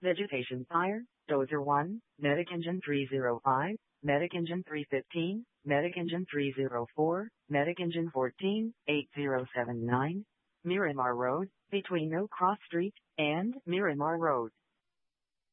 Vegetation fire, Dozer 1, medic engine 305, medic engine 315, medic engine 304, medic engine 14, 8079, Miramar Road, between No Cross Street and Miramar Road.